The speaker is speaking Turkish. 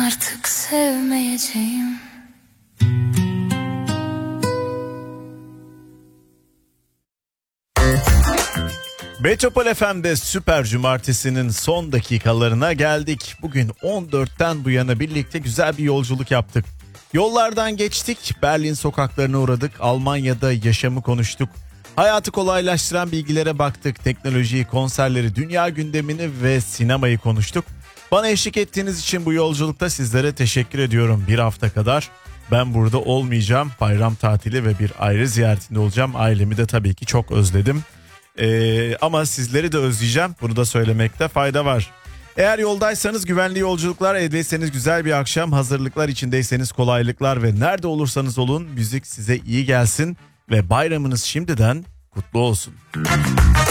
artık sevmeyeceğim. Metropol FM'de Süper Cumartesi'nin son dakikalarına geldik. Bugün 14'ten bu yana birlikte güzel bir yolculuk yaptık. Yollardan geçtik, Berlin sokaklarına uğradık, Almanya'da yaşamı konuştuk. Hayatı kolaylaştıran bilgilere baktık, teknolojiyi, konserleri, dünya gündemini ve sinemayı konuştuk. Bana eşlik ettiğiniz için bu yolculukta sizlere teşekkür ediyorum. Bir hafta kadar ben burada olmayacağım. Bayram tatili ve bir aile ziyaretinde olacağım. Ailemi de tabii ki çok özledim. Ama sizleri de özleyeceğim. Bunu da söylemekte fayda var. Eğer yoldaysanız güvenli yolculuklar, evdeyseniz güzel bir akşam, hazırlıklar içindeyseniz kolaylıklar ve nerede olursanız olun müzik size iyi gelsin ve bayramınız şimdiden kutlu olsun.